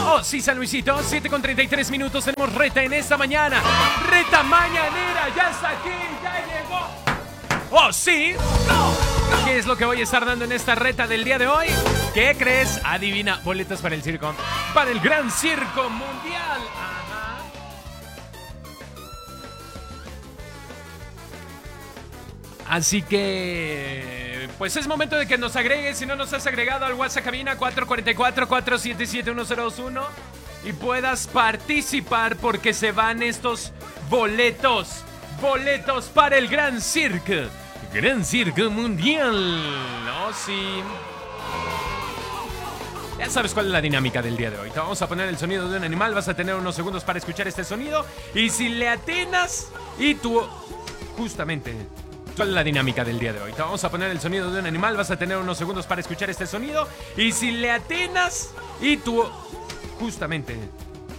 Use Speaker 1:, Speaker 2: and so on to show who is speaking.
Speaker 1: Oh, sí, San Luisito, 7:33 tenemos reta en esta mañana. Reta mañanera, ya está aquí, ya llegó. Oh, sí. ¿Qué es lo que voy a estar dando en esta reta del día de hoy? ¿Qué crees? Adivina, boletos para el circo. Para el gran circo mundial. Ajá. Así que, pues es momento de que nos agregues. Si no nos has agregado al WhatsApp cabina 444-477-1021 y puedas participar porque se van estos boletos. Boletos para el Gran Circo. Gran Circo Mundial. Oh, sí. Ya sabes cuál es la dinámica del día de hoy. Te vamos a poner el sonido de un animal. Vas a tener unos segundos para escuchar este sonido. Y si le atinas y tú... Justamente... ¿Cuál es la dinámica del día de hoy? Te vamos a poner el sonido de un animal. Vas a tener unos segundos para escuchar este sonido. Y si le atinas y tú... Justamente...